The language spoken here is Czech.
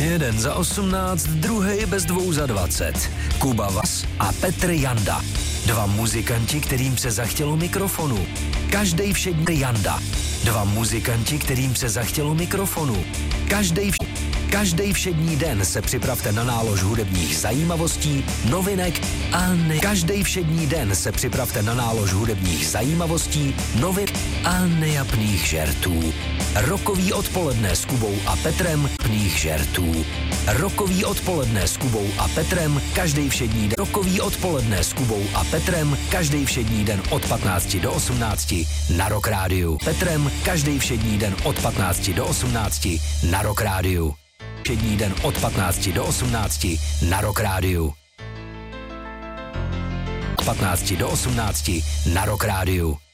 Jeden za 18, druhý bez 2 za 20. Kuba Vas a Petr Janda. 2 muzikanti, kterým se zachtělo mikrofonu. Každej všední Janda. 2 muzikanti, kterým se zachtělo mikrofonu. Každej všední den se připravte na nálož hudebních zajímavostí, novinek a Každej všední den se připravte na nálož hudebních zajímavostí, novinek a nejapných žertů. Rokový odpoledne s Kubou a Petrem pných žertů. Rokový odpoledne s Kubou a Petrem každej všední den. Rokový odpoledne s Kubou a Petrem každej všední den od 15 do 18 na Rock Rádiu. Petrem každej všední den od 15 do 18 na Rock Rádiu. Všední den od 15 do 18 na Rock Rádiu. 15 do 18 na Rock Rádiu.